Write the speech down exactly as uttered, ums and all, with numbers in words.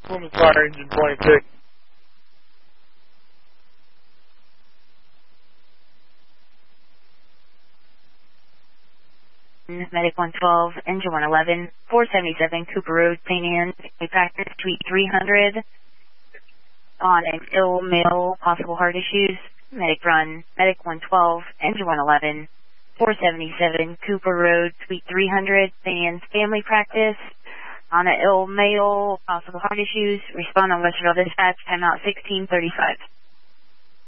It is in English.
Woman's Fire Engine twenty-six. Medic one twelve, Engine one eleven, four seventy-seven Cooper Road, Saint Anne, Practice Suite three hundred. On an ill male, possible heart issues. Medic run, Medic one twelve, Engine one eleven, four seventy-seven Cooper Road, Suite three hundred, Saint Anne's Family Practice. On an ill male, possible heart issues. Respond on Westerville Dispatch, timeout sixteen thirty-five.